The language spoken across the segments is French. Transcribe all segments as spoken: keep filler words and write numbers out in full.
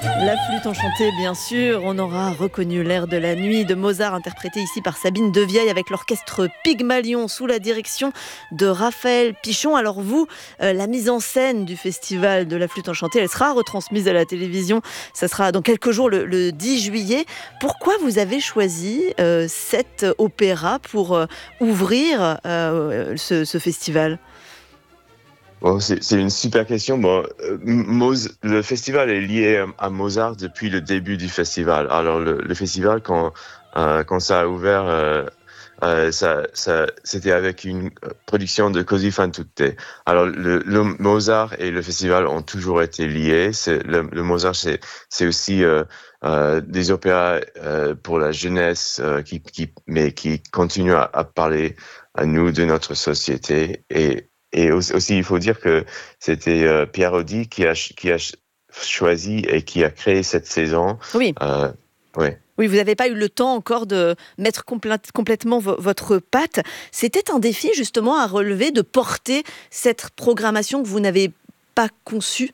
La flûte enchantée, bien sûr. On aura reconnu l'air de la nuit de Mozart, interprété ici par Sabine Devieille avec l'orchestre Pygmalion sous la direction de Raphaël Pichon. Alors vous, euh, la mise en scène du festival de la flûte enchantée, elle sera retransmise à la télévision. Ça sera dans quelques jours, le, le dix juillet. Pourquoi vous avez choisi euh, cet opéra pour euh, ouvrir euh, ce, ce festival ? Bon, c'est, c'est une super question. Bon, euh, Moz- le festival est lié à Mozart depuis le début du festival. Alors, le, le festival, quand, euh, quand ça a ouvert, euh, euh, ça, ça, c'était avec une production de Così fan tutte. Alors, le, le Mozart et le festival ont toujours été liés. C'est, le, le Mozart, c'est, c'est aussi euh, euh, des opéras euh, pour la jeunesse, euh, qui, qui, mais qui continuent à, à parler à nous de notre société. Et Et aussi, il faut dire que c'était euh, Pierre Audi qui a, qui a choisi et qui a créé cette saison. Oui. Euh, ouais. Oui, vous n'avez pas eu le temps encore de mettre complè- complètement vo- votre patte. C'était un défi justement à relever, de porter cette programmation que vous n'avez pas conçue.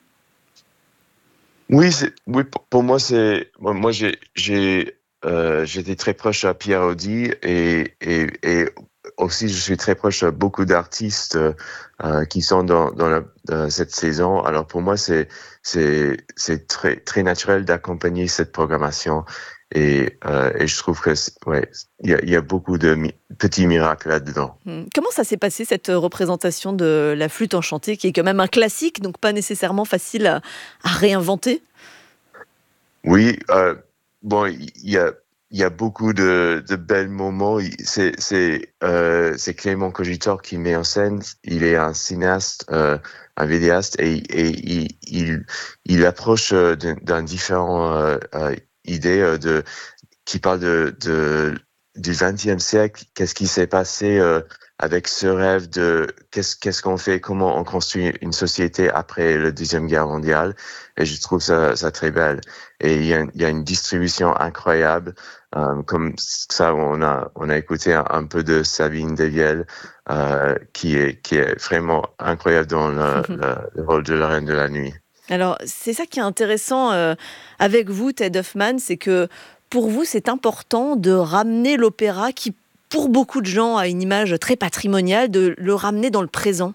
Oui, c'est, oui, pour pour moi, c'est, moi, moi, j'ai, j'ai, euh, j'étais très proche à Pierre Audi et, et, et aussi, je suis très proche à beaucoup d'artistes euh, euh, qui sont dans, dans, la, dans cette saison. Alors, pour moi, c'est, c'est, c'est très, très naturel d'accompagner cette programmation. Et, euh, et je trouve que, c'est- ouais, il y a, il y a beaucoup de mi- petits miracles là-dedans. Hmm. Comment ça s'est passé cette représentation de la flûte enchantée, qui est quand même un classique, donc pas nécessairement facile à, à réinventer ? Oui, euh, bon, il y a, il y a beaucoup de, de belles moments. Il- C'est, c'est, euh, c'est Clément Cogitor qui met en scène. Il est un cinéaste, euh, un vidéaste, et, et il, il, il approche euh, d'un d'un différent euh, euh, idée euh, de qui parle de, de du vingtième siècle. Qu'est-ce qui s'est passé euh, avec ce rêve de qu'est-ce qu'est-ce qu'on fait, comment on construit une société après la deuxième guerre mondiale. Et je trouve ça ça très belle. Et il y a il y a une distribution incroyable. Euh, comme ça, on a on a écouté un, un peu de Sabine Devielle, euh, qui est qui est vraiment incroyable dans le, le, le rôle de la Reine de la Nuit. Alors, c'est ça qui est intéressant euh, avec vous, Ted Hoffman, c'est que pour vous, c'est important de ramener l'opéra qui, pour beaucoup de gens, a une image très patrimoniale, de le ramener dans le présent.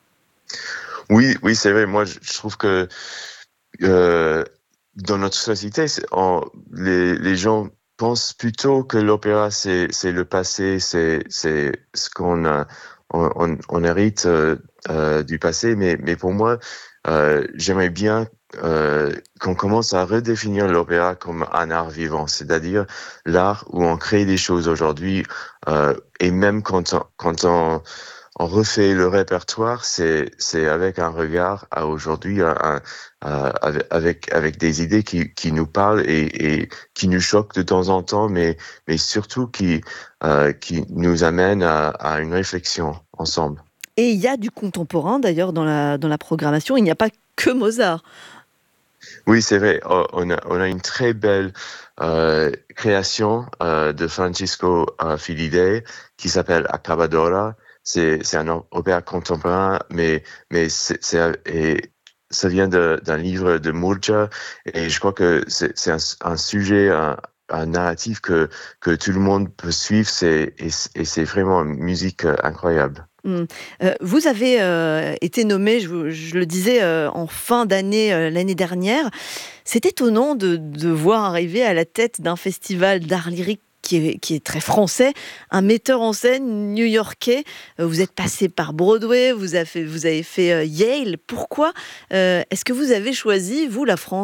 Oui, oui, c'est vrai. Moi, je je trouve que euh, dans notre société, c'est- on- les, les gens pensent plutôt que l'opéra, c'est, c'est le passé, c'est, c'est ce qu'on a, on, on, on hérite euh, euh, du passé. Mais, mais pour moi, euh, j'aimerais bien euh, qu'on commence à redéfinir l'opéra comme un art vivant, c'est-à-dire l'art où on crée des choses aujourd'hui, euh, et même quand on, quand on on refait le répertoire, c'est c'est avec un regard à aujourd'hui, un, un- euh, avec avec avec des idées qui qui nous parlent et, et qui nous choquent de temps en temps, mais mais surtout qui euh, qui nous amènent à, à une réflexion ensemble. Et il y a du contemporain, d'ailleurs, dans la, dans la programmation. Il n'y a pas que Mozart. Oui, c'est vrai. Oh, On a on a une très belle euh, création euh, de Francisco euh, Filide qui s'appelle Accabadora. C'est c'est un o- opéra contemporain, mais mais c'est c'est et ça vient de- d'un livre de Murgia, et je crois que c'est c'est un, un sujet, un, un narratif que que tout le monde peut suivre. C'est et, c'est et c'est vraiment une musique euh, incroyable. Hmm. Euh, vous avez euh, été nommé, je, vous- je le disais, euh, en fin d'année, euh, l'année dernière. C'est étonnant de, de voir arriver à la tête d'un festival d'art lyrique qui est, qui est très français, un metteur en scène new-yorkais. Euh, Vous êtes passé par Broadway, vous avez fait, vous avez fait euh, Yale. Pourquoi euh, est-ce que vous avez choisi, vous, la France ?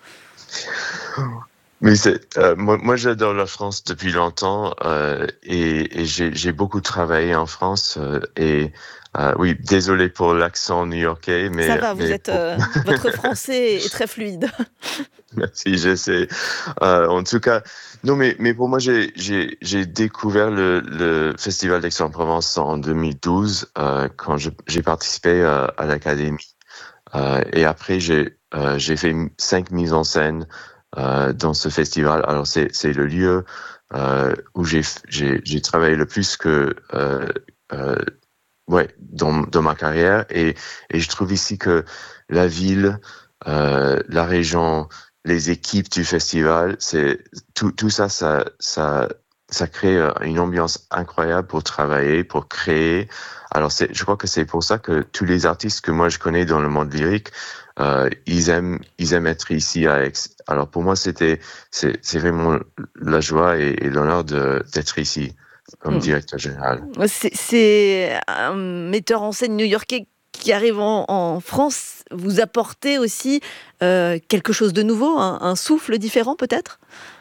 Mais c'est euh, moi, moi j'adore la France depuis longtemps, euh, et, et j'ai j'ai beaucoup travaillé en France, euh, et euh, oui, désolé pour l'accent new-yorkais, Ça mais va, vous mais êtes, pour- euh, votre français est très fluide. merci, j'essaie. Euh, en tout cas, non, mais mais pour moi, j'ai j'ai j'ai découvert le le Festival d'Aix-en-Provence en deux mille douze, euh, quand je- j'ai participé euh, à l'académie. Euh, et après, j'ai euh, j'ai fait m- cinq mises en scène euh, dans ce festival. Alors, c'est c'est le lieu euh, où j'ai f- j'ai j'ai travaillé le plus que euh, euh, ouais, dans dans ma carrière. Et et je trouve ici que la ville, euh, la région les équipes du festival, c'est tout, tout ça, ça, ça, ça crée une ambiance incroyable pour travailler, pour créer. Alors, c'est, je crois que c'est pour ça que tous les artistes que moi je connais dans le monde lyrique, euh, ils aiment, ils aiment être ici à Aix. Alors, pour moi, c'était, c'est, c'est vraiment la joie et, et l'honneur de, d'être ici comme mmh. directeur général. C'est, c'est un metteur en scène new-yorkais qui arrive en, en France. Vous apportez aussi euh, quelque chose de nouveau, un, un souffle différent peut-être ?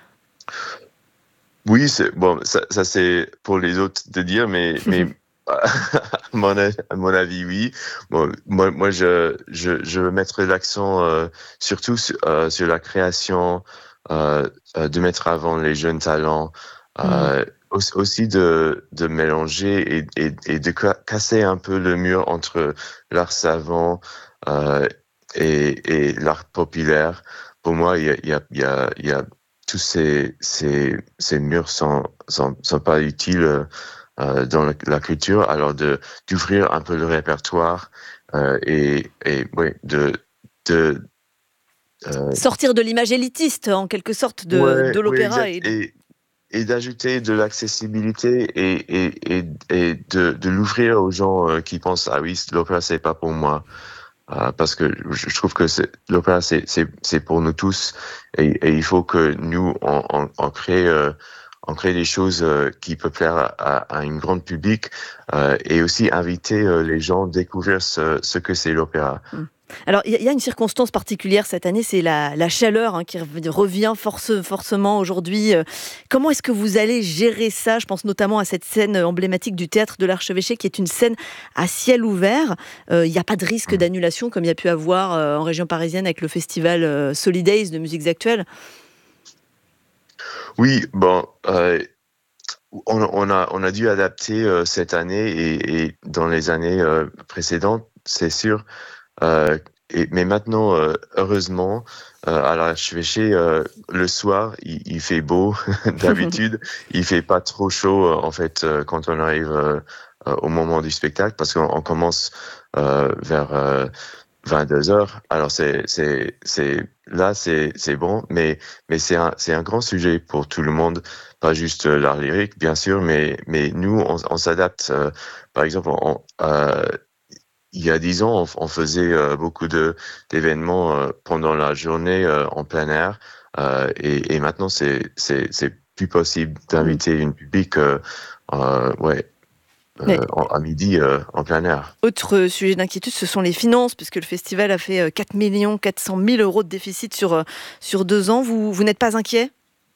Oui, c'est, bon, ça, ça c'est pour les autres de dire, mais, mais à, mon, à mon avis, oui. Bon, moi, moi je, je, je veux mettre l'accent euh, surtout sur, euh, sur la création, euh, de mettre avant les jeunes talents, euh, mmh. aussi de, de mélanger et, et, et de casser un peu le mur entre l'art savant euh, et, et l'art populaire. Pour moi, il y a, il y a, il y a, il y a tous ces, ces, ces murs sont, sont, sont pas utiles euh, dans la, la culture. Alors de d'ouvrir un peu le répertoire euh, et, et ouais, de, de euh, sortir de l'image élitiste en quelque sorte de, ouais, de l'opéra ouais, et, et, et d'ajouter de l'accessibilité et, et, et, et de, de l'ouvrir aux gens euh, qui pensent ah oui, l'opéra c'est pas pour moi. Euh, parce que je trouve que c'est, l'opéra c'est, c'est, c'est pour nous tous et, et il faut que nous on, on, on crée euh, on crée des choses euh, qui peuvent plaire à, à un grand public euh, et aussi inviter euh, les gens à découvrir ce, ce que c'est l'opéra. Mmh. Alors, il y a une circonstance particulière cette année, c'est la, la chaleur hein, qui revient force, forcément aujourd'hui. Comment est-ce que vous allez gérer ça ? Je pense notamment à cette scène emblématique du Théâtre de l'Archevêché, qui est une scène à ciel ouvert. Il euh, n'y a pas de risque d'annulation, comme il y a pu avoir euh, en région parisienne avec le festival euh, Solidays de musiques actuelles ? Oui, bon... Euh... On, on, a, on a dû adapter euh, cette année et, et dans les années euh, précédentes, c'est sûr. Euh, et, mais maintenant, euh, heureusement, euh, à l'Archevêché, euh, le soir, il, il fait beau. D'habitude, il fait pas trop chaud euh, en fait euh, quand on arrive euh, euh, au moment du spectacle, parce qu'on on commence euh, vers euh, vingt-deux heures. Alors c'est c'est c'est là c'est c'est bon, mais mais c'est un c'est un grand sujet pour tout le monde, pas juste l'art lyrique bien sûr, mais mais nous on, on s'adapte. Euh, par exemple, on, euh, il y a dix ans, on, on faisait euh, beaucoup de d'événements euh, pendant la journée euh, en plein air, euh, et, et maintenant c'est c'est c'est plus possible d'inviter une public. Euh, euh, ouais. Euh, à midi euh, en plein air. Autre sujet d'inquiétude, ce sont les finances, puisque le festival a fait quatre millions quatre cent mille euros de déficit sur, sur deux ans. Vous, vous n'êtes pas inquiet ?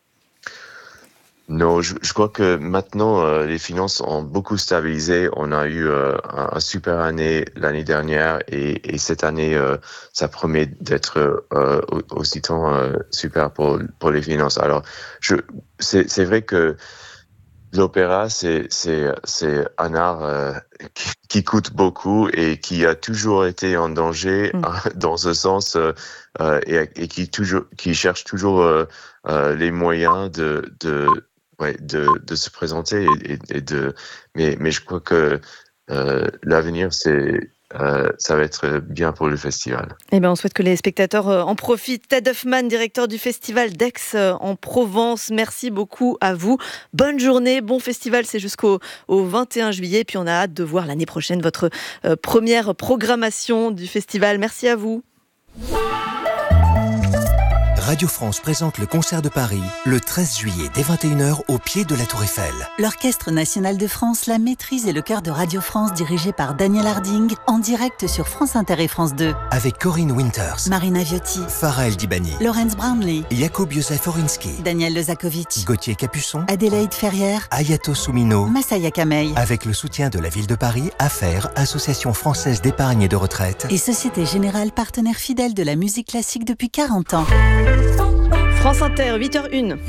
Non, je, je crois que maintenant, euh, les finances ont beaucoup stabilisé. On a eu euh, un, un super année l'année dernière et, et cette année, euh, ça promet d'être euh, aussi temps euh, super pour, pour les finances. Alors, je, c'est, c'est vrai que l'opéra, c'est, c'est, c'est un art euh, qui, qui coûte beaucoup et qui a toujours été en danger mmh. dans ce sens euh, et, et qui, toujours, qui cherche toujours euh, euh, les moyens de, de, ouais, de, de se présenter. Et, et, et de, mais, mais je crois que euh, l'avenir, c'est... Euh, ça va être bien pour le festival. Eh ben, on souhaite que les spectateurs euh, en profitent. Ted Huffman, directeur du festival d'Aix euh, en Provence, merci beaucoup à vous. Bonne journée, bon festival, c'est jusqu'au au vingt et un juillet. Puis on a hâte de voir l'année prochaine votre euh, première programmation du festival. Merci à vous. Radio France présente le concert de Paris le treize juillet dès vingt et une heures au pied de la Tour Eiffel. L'Orchestre National de France, la Maîtrise et le Chœur de Radio France dirigé par Daniel Harding en direct sur France Inter et France deux. Avec Corinne Winters, Marina Viotti, Farah El Dibani, Laurence Brownlee, Jakub Józef Orinski, Daniel Lezakovic, Gauthier Capuçon, Adélaïde Ferrière, Ayato Soumino, Massaya Kamei. Avec le soutien de la Ville de Paris, Affaires, Association française d'épargne et de retraite et Société Générale, partenaire fidèle de la musique classique depuis quarante ans. France Inter, huit heures une.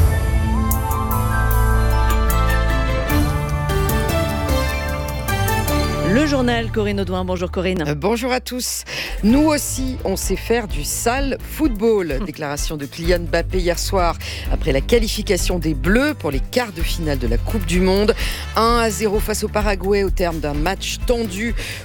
Le journal, Corinne Audouin. Bonjour Corinne. Euh, bonjour à tous. Nous aussi, on sait faire du sale football. Déclaration de Kylian Mbappé hier soir après la qualification des Bleus pour les quarts de finale de la Coupe du Monde. un à zéro face au Paraguay au terme d'un match tendu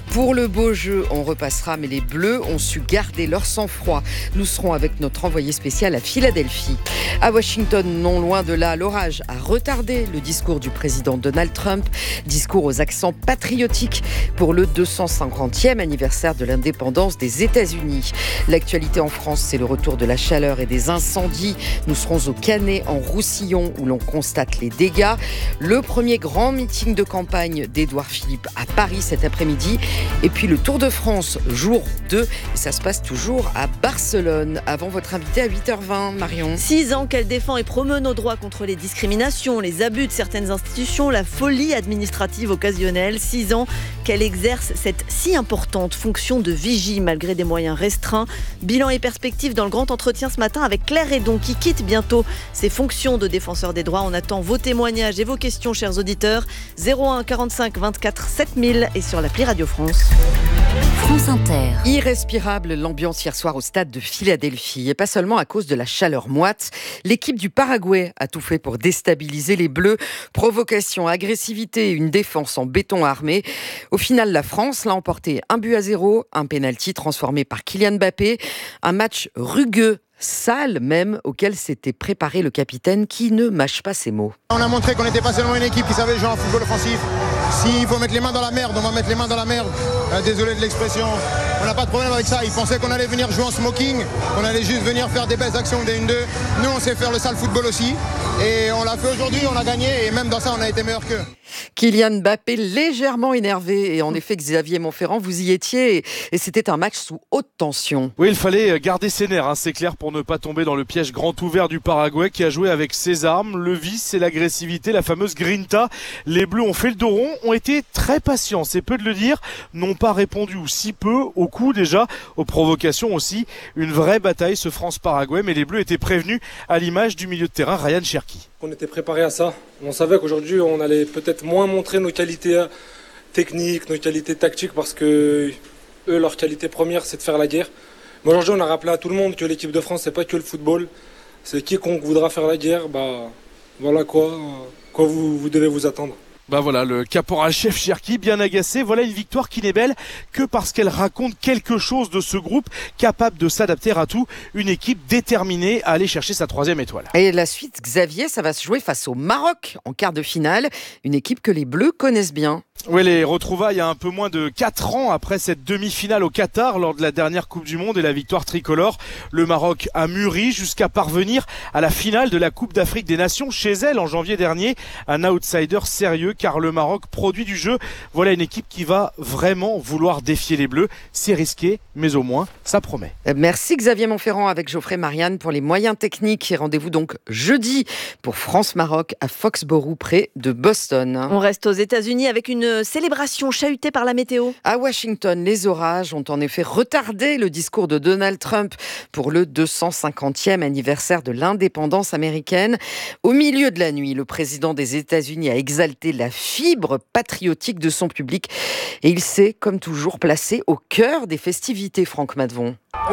Pour le beau jeu, on repassera, mais les Bleus ont su garder leur sang-froid. Nous serons avec notre envoyé spécial à Philadelphie. À Washington, non loin de là, l'orage a retardé le discours du président Donald Trump. Discours aux accents patriotiques pour le deux cent cinquantième anniversaire de l'indépendance des États-Unis. L'actualité en France, c'est le retour de la chaleur et des incendies. Nous serons au Canet, en Roussillon, où l'on constate les dégâts. Le premier grand meeting de campagne d'Édouard Philippe à Paris cet après-midi. Et puis le Tour de France, jour deux. Et ça se passe toujours à Barcelone. Avant votre invité à huit heures vingt, Marion. Six ans qu'elle défend et promeut nos droits contre les discriminations, les abus de certaines institutions, la folie administrative occasionnelle. Six ans qu'elle exerce cette si importante fonction de vigie malgré des moyens restreints. Bilan et perspective dans le grand entretien ce matin avec Claire Hédon qui quitte bientôt ses fonctions de défenseur des droits. On attend vos témoignages et vos questions, chers auditeurs. zéro un quarante-cinq vingt-quatre sept mille et sur l'appli Radio France. France Inter. Irrespirable l'ambiance hier soir au stade de Philadelphie. Et pas seulement à cause de la chaleur moite. L'équipe du Paraguay a tout fait pour déstabiliser les Bleus. Provocation, agressivité et une défense en béton armé. Au final, la France l'a emporté un but à zéro, un pénalty transformé par Kylian Mbappé. Un match rugueux, sale même, auquel s'était préparé le capitaine qui ne mâche pas ses mots. On a montré qu'on n'était pas seulement une équipe qui savait jouer en football offensif. S'il faut mettre les mains dans la merde, on va mettre les mains dans la merde. Euh, désolé de l'expression. On n'a pas de problème avec ça. Ils pensaient qu'on allait venir jouer en smoking, qu'on allait juste venir faire des belles actions des un deux. Nous, on sait faire le sale football aussi. Et on l'a fait aujourd'hui, on a gagné. Et même dans ça, on a été meilleurs qu'eux. Kylian Mbappé légèrement énervé. Et en effet, Xavier Montferrand, vous y étiez. Et c'était un match sous haute tension. Oui, il fallait garder ses nerfs, hein, c'est clair, pour ne pas tomber dans le piège grand ouvert du Paraguay qui a joué avec ses armes, le vice et l'agressivité, la fameuse grinta. Les Bleus ont fait le dos rond, ont été très patients, c'est peu de le dire, n'ont pas répondu ou si peu aux coups déjà, aux provocations aussi. Une vraie bataille ce France-Paraguay, mais les Bleus étaient prévenus à l'image du milieu de terrain Ryan Cherki. On était préparé à ça. On savait qu'aujourd'hui on allait peut-être moins montrer nos qualités techniques, nos qualités tactiques parce que eux, leur qualité première, c'est de faire la guerre. Mais aujourd'hui, on a rappelé à tout le monde que l'équipe de France, c'est pas que le football. C'est quiconque voudra faire la guerre, bah voilà quoi, quoi vous, vous devez vous attendre. Bah voilà, le caporal-chef Cherki, bien agacé. Voilà une victoire qui n'est belle que parce qu'elle raconte quelque chose de ce groupe capable de s'adapter à tout. Une équipe déterminée à aller chercher sa troisième étoile. Et la suite, Xavier, ça va se jouer face au Maroc en quart de finale. Une équipe que les Bleus connaissent bien. Oui, les retrouvailles il y a un peu moins de quatre ans après cette demi-finale au Qatar lors de la dernière Coupe du Monde et la victoire tricolore. Le Maroc a mûri jusqu'à parvenir à la finale de la Coupe d'Afrique des Nations chez elle en janvier dernier. Un outsider sérieux car le Maroc produit du jeu. Voilà une équipe qui va vraiment vouloir défier les Bleus. C'est risqué, mais au moins, ça promet. Merci Xavier Montferrand avec Geoffrey Marianne pour les moyens techniques. Et rendez-vous donc jeudi pour France-Maroc à Foxborough près de Boston. On reste aux États-Unis avec une célébration chahutée par la météo. À Washington, les orages ont en effet retardé le discours de Donald Trump pour le deux cent cinquantième anniversaire de l'indépendance américaine. Au milieu de la nuit, le président des États-Unis a exalté la fibre patriotique de son public et il s'est, comme toujours, placé au cœur des festivités, Franck Madvon.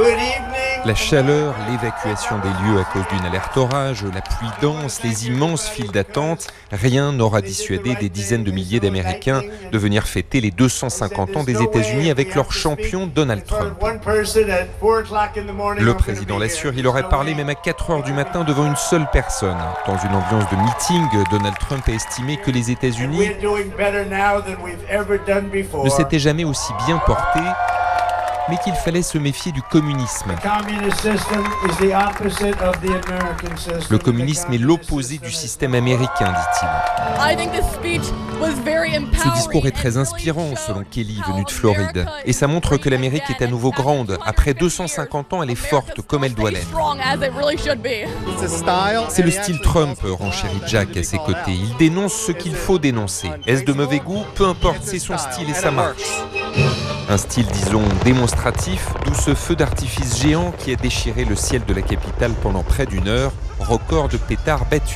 La chaleur, l'évacuation des lieux à cause d'une alerte orage, la pluie dense, les immenses files d'attente, rien n'aura dissuadé des dizaines de milliers d'Américains de venir fêter les deux cent cinquante ans des États-Unis avec leur champion Donald Trump. Le président l'assure, il aurait parlé même à quatre heures du matin devant une seule personne. Dans une ambiance de meeting, Donald Trump a estimé que les États-Unis ne s'étaient jamais aussi bien portés, mais qu'il fallait se méfier du communisme. Le communisme est l'opposé du système américain, dit-il. Ce discours est très inspirant, selon Kelly, venue de Floride. Et ça montre que l'Amérique est à nouveau grande. Après deux cent cinquante ans, elle est forte comme elle doit l'être. C'est le style Trump, renchérit Jack à ses côtés. Il dénonce ce qu'il faut dénoncer. Est-ce de mauvais goût? Peu importe, c'est son style et ça marche. Un style, disons, démonstratif, d'où ce feu d'artifice géant qui a déchiré le ciel de la capitale pendant près d'une heure, record de pétards battus.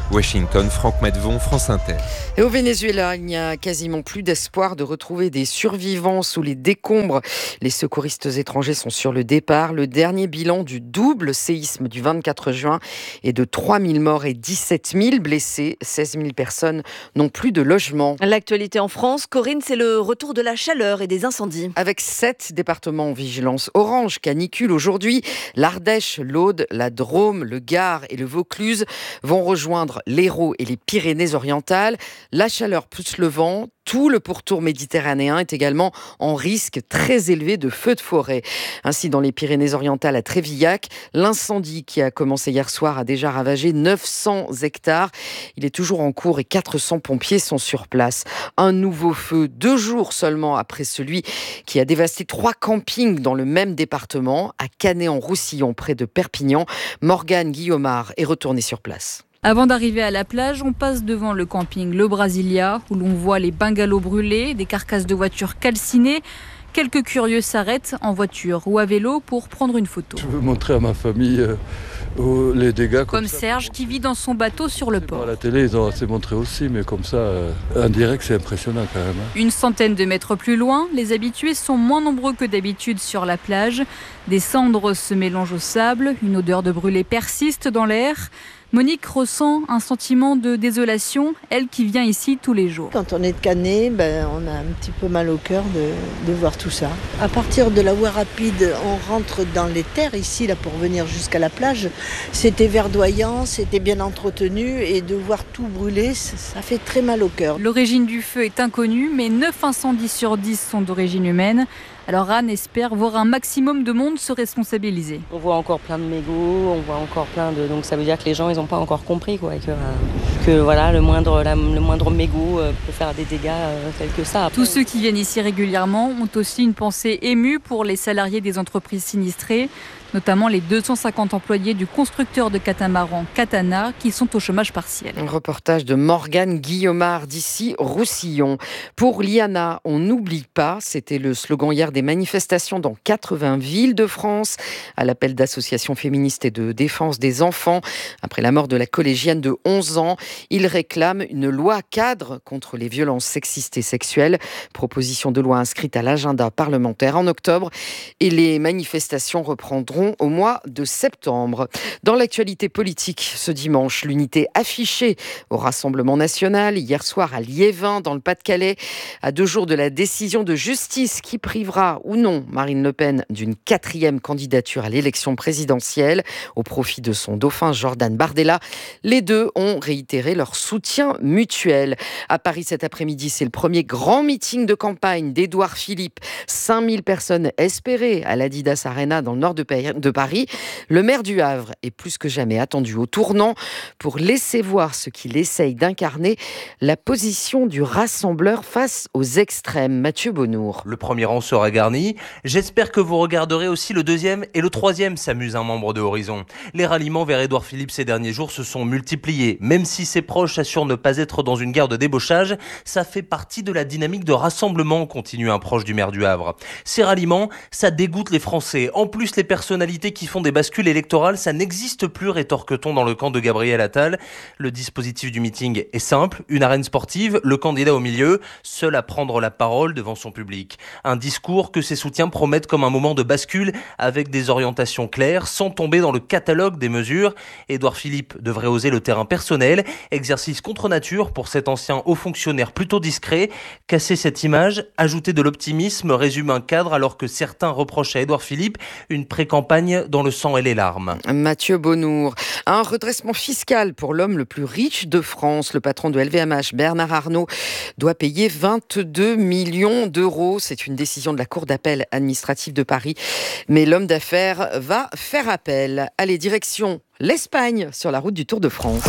Washington, Franck Matvon, France Inter. Et au Venezuela, il n'y a quasiment plus d'espoir de retrouver des survivants sous les décombres. Les secouristes étrangers sont sur le départ. Le dernier bilan du double séisme du vingt-quatre juin est de trois mille morts et dix-sept mille blessés. seize mille personnes n'ont plus de logement. L'actualité en France, Corinne, c'est le retour de la chaleur et des incendies. Avec sept départements en vigilance orange, canicule aujourd'hui, l'Ardèche, l'Aude, la Drôme, le Gard et le Vaucluse vont rejoindre l'Hérault et les Pyrénées-Orientales. La chaleur plus le vent. Tout le pourtour méditerranéen est également en risque très élevé de feux de forêt. Ainsi, dans les Pyrénées-Orientales à Trévillac, l'incendie qui a commencé hier soir a déjà ravagé neuf cents hectares. Il est toujours en cours et quatre cents pompiers sont sur place. Un nouveau feu, deux jours seulement après celui qui a dévasté trois campings dans le même département, à Canet-en-Roussillon, près de Perpignan. Morgane Guillaumard est retournée sur place. Avant d'arriver à la plage, on passe devant le camping Le Brasilia, où l'on voit les bungalows brûlés, des carcasses de voitures calcinées. Quelques curieux s'arrêtent en voiture ou à vélo pour prendre une photo. Je veux montrer à ma famille euh, les dégâts. Comme, comme Serge qui vit dans son bateau sur le port. À la télé, ils ont assez montré aussi, mais comme ça, euh, en direct, c'est impressionnant quand même. Hein. Une centaine de mètres plus loin, les habitués sont moins nombreux que d'habitude sur la plage. Des cendres se mélangent au sable, une odeur de brûlé persiste dans l'air. Monique ressent un sentiment de désolation, elle qui vient ici tous les jours. Quand on est de Canet, ben, on a un petit peu mal au cœur de, de voir tout ça. À partir de la voie rapide, on rentre dans les terres ici là, pour venir jusqu'à la plage. C'était verdoyant, c'était bien entretenu et de voir tout brûler, ça fait très mal au cœur. L'origine du feu est inconnue, mais neuf incendies sur dix sont d'origine humaine. Alors Anne espère voir un maximum de monde se responsabiliser. On voit encore plein de mégots, on voit encore plein de... Donc ça veut dire que les gens, ils n'ont pas encore compris quoi, que, euh, que voilà, le moindre, la, le moindre mégot euh, peut faire des dégâts euh, tels que ça. Après, tous ceux qui viennent ici régulièrement ont aussi une pensée émue pour les salariés des entreprises sinistrées, notamment les deux cent cinquante employés du constructeur de catamaran Katana qui sont au chômage partiel. Un reportage de Morgane Guillaumard d'ici Roussillon. Pour Liana, on n'oublie pas, c'était le slogan hier des manifestations dans quatre-vingts villes de France, à l'appel d'associations féministes et de défense des enfants. Après la mort de la collégienne de onze ans, ils réclament une loi cadre contre les violences sexistes et sexuelles. Proposition de loi inscrite à l'agenda parlementaire en octobre. Et les manifestations reprendront au mois de septembre. Dans l'actualité politique, ce dimanche, l'unité affichée au Rassemblement national, hier soir à Liévin, dans le Pas-de-Calais, à deux jours de la décision de justice qui privera ou non Marine Le Pen d'une quatrième candidature à l'élection présidentielle au profit de son dauphin Jordan Bardella. Les deux ont réitéré leur soutien mutuel. À Paris cet après-midi, c'est le premier grand meeting de campagne d'Édouard Philippe. cinq mille personnes espérées à l'Adidas Arena dans le nord de Paris. de Paris. Le maire du Havre est plus que jamais attendu au tournant pour laisser voir ce qu'il essaye d'incarner, la position du rassembleur face aux extrêmes. Mathieu Bonnour. Le premier rang sera garni. J'espère que vous regarderez aussi le deuxième et le troisième, s'amuse un membre de Horizon. Les ralliements vers Édouard Philippe ces derniers jours se sont multipliés. Même si ses proches assurent ne pas être dans une guerre de débauchage, ça fait partie de la dynamique de rassemblement, continue un proche du maire du Havre. Ces ralliements, ça dégoûte les Français. En plus, les personnalités qui font des bascules électorales, ça n'existe plus, rétorque-t-on dans le camp de Gabriel Attal. Le dispositif du meeting est simple, une arène sportive, le candidat au milieu, seul à prendre la parole devant son public. Un discours que ses soutiens promettent comme un moment de bascule avec des orientations claires, sans tomber dans le catalogue des mesures. Édouard Philippe devrait oser le terrain personnel, exercice contre nature pour cet ancien haut fonctionnaire plutôt discret. Casser cette image, ajouter de l'optimisme, résume un cadre alors que certains reprochent à Édouard Philippe une pré-campagne dans le sang et les larmes. Mathieu Bonnour. Un redressement fiscal pour l'homme le plus riche de France. Le patron de L V M H, Bernard Arnault, doit payer vingt-deux millions d'euros. C'est une décision de la Cour d'appel administrative de Paris. Mais l'homme d'affaires va faire appel. Allez, direction l'Espagne sur la route du Tour de France.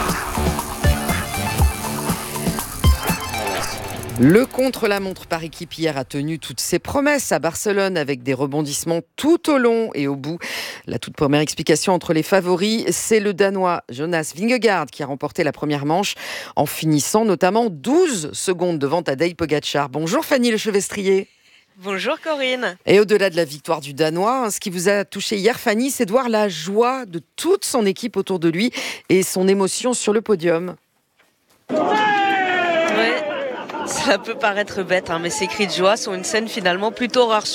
Le contre-la-montre par équipe hier a tenu toutes ses promesses à Barcelone avec des rebondissements tout au long et au bout. La toute première explication entre les favoris, c'est le Danois Jonas Vingegaard qui a remporté la première manche en finissant notamment douze secondes devant Tadej Pogacar. Bonjour Fanny Lechevestrier. Bonjour Corinne. Et au-delà de la victoire du Danois, ce qui vous a touché hier, Fanny, c'est de voir la joie de toute son équipe autour de lui et son émotion sur le podium. Ouais, ça peut paraître bête, hein, mais ces cris de joie sont une scène finalement plutôt rare